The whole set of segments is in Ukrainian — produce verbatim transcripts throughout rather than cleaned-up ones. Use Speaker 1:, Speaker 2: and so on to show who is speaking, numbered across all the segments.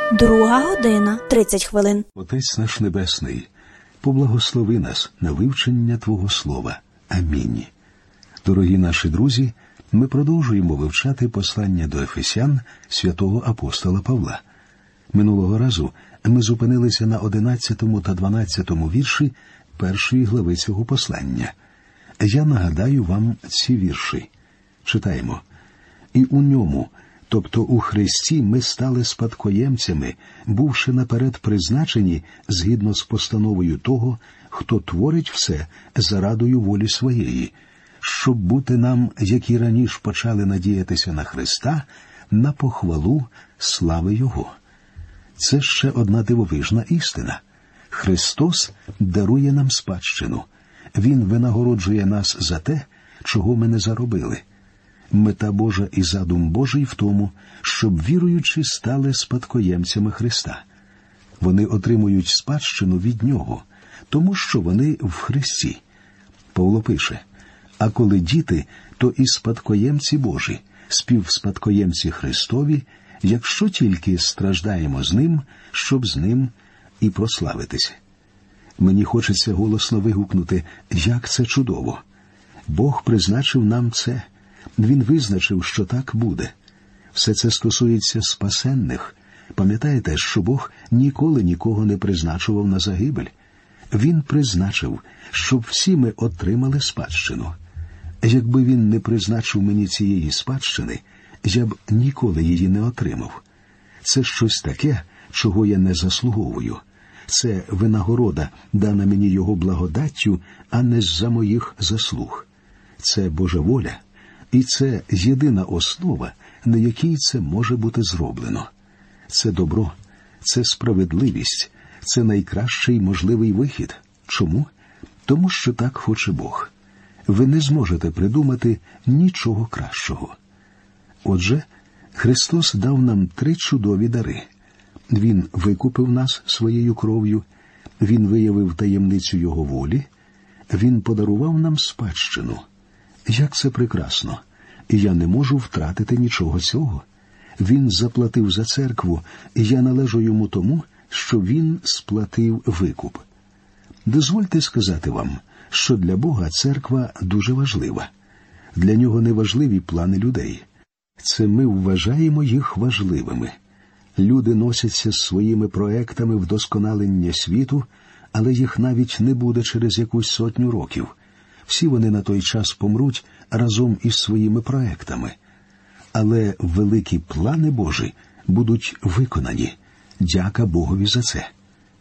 Speaker 1: Друга година, тридцять хвилин.
Speaker 2: Отець наш Небесний, поблагослови нас на вивчення Твого Слова. Амінь. Дорогі наші друзі, ми продовжуємо вивчати послання до Ефесян святого апостола Павла. Минулого разу ми зупинилися на одинадцятому та дванадцятому вірші першої глави цього послання. Я нагадаю вам ці вірші. Читаємо. «І у ньому, тобто у Христі, ми стали спадкоємцями, бувши наперед призначені згідно з постановою того, хто творить все зарадою волі своєї, щоб бути нам, які раніше почали надіятися на Христа, на похвалу слави Його». Це ще одна дивовижна істина. Христос дарує нам спадщину. Він винагороджує нас за те, чого ми не заробили. Мета Божа і задум Божий в тому, щоб віруючі стали спадкоємцями Христа. Вони отримують спадщину від Нього, тому що вони в Христі. Павло пише, «А коли діти, то і спадкоємці Божі, співспадкоємці Христові, якщо тільки страждаємо з Ним, щоб з Ним і прославитися». Мені хочеться голосно вигукнути, як це чудово. Бог призначив нам це. Він визначив, що так буде. Все це стосується спасенних. Пам'ятаєте, що Бог ніколи нікого не призначував на загибель. Він призначив, щоб всі ми отримали спадщину. Якби Він не призначив мені цієї спадщини, я б ніколи її не отримав. Це щось таке, чого я не заслуговую. Це винагорода, дана мені Його благодаттю, а не з-за моїх заслуг. Це Божа воля. І це єдина основа, на якій це може бути зроблено. Це добро, це справедливість, це найкращий можливий вихід. Чому? Тому що так хоче Бог. Ви не зможете придумати нічого кращого. Отже, Христос дав нам три чудові дари. Він викупив нас своєю кров'ю, Він виявив таємницю Його волі, Він подарував нам спадщину. Як це прекрасно! І я не можу втратити нічого цього. Він заплатив за церкву, і я належу йому тому, що він сплатив викуп. Дозвольте сказати вам, що для Бога церква дуже важлива. Для Нього не важливі плани людей. Це ми вважаємо їх важливими. Люди носяться з своїми проектами вдосконалення світу, але їх навіть не буде через якусь сотню років. Всі вони на той час помруть разом із своїми проектами. Але великі плани Божі будуть виконані. Дяка Богові за це.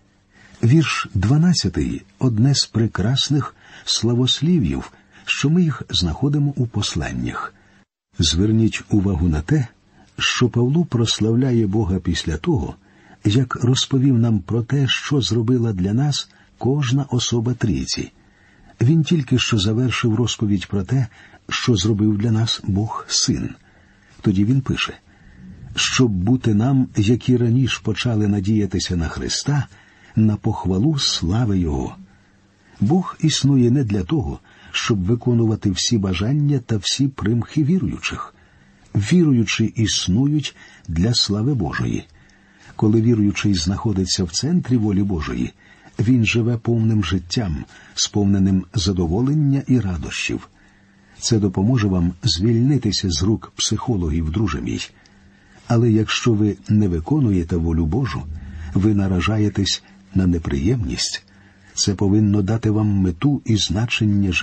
Speaker 2: Вірш дванадцятий – одне з прекрасних славослів'їв, що ми їх знаходимо у посланнях. Зверніть увагу на те, що Павло прославляє Бога після того, як розповів нам про те, що зробила для нас кожна особа Трійці. Він тільки що завершив розповідь про те, що зробив для нас Бог Син. Тоді він пише, «Щоб бути нам, які раніше почали надіятися на Христа, на похвалу слави Його». Бог існує не для того, щоб виконувати всі бажання та всі примхи віруючих. Віруючі існують для слави Божої. Коли віруючий знаходиться в центрі волі Божої, він живе повним життям, сповненим задоволення і радощів. Це допоможе вам звільнитися з рук психологів, друже мій. Але якщо ви не виконуєте волю Божу, ви наражаєтесь на неприємність. Це повинно дати вам мету і значення життя.